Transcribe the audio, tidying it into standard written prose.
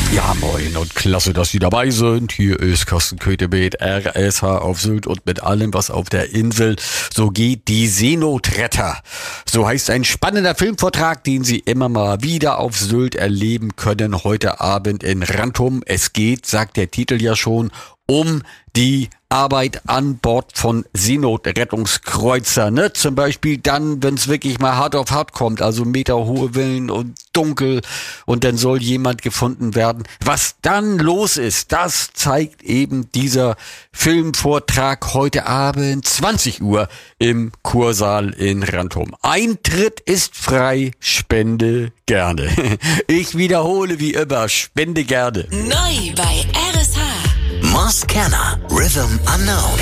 Ja, moin und klasse, dass Sie dabei sind. Hier ist Carsten Köthe mit RSH auf Sylt und mit allem, was auf der Insel so geht. Die Seenotretter. So heißt ein spannender Filmvortrag, den Sie immer mal wieder auf Sylt erleben können. Heute Abend in Rantum. Es geht, sagt der Titel ja schon, um die Arbeit an Bord von Seenotrettungskreuzern, ne? Zum Beispiel dann, wenn es wirklich mal hart auf hart kommt, also meterhohe Wellen und dunkel und dann soll jemand gefunden werden. Was dann los ist, das zeigt eben dieser Filmvortrag heute Abend 20 Uhr im Kursaal in Rantum. Eintritt ist frei, spende gerne. Ich wiederhole wie immer, spende gerne. Neu bei RSH. Moss Kenner, Rhythm Unknown.